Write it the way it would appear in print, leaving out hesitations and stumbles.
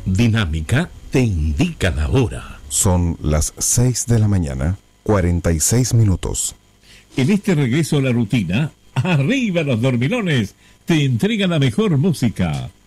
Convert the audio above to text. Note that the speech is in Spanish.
Dinámica te indica la hora. Son las 6 de la mañana, 46 minutos. En este regreso a la rutina, arriba los dormilones, te entrega la mejor música.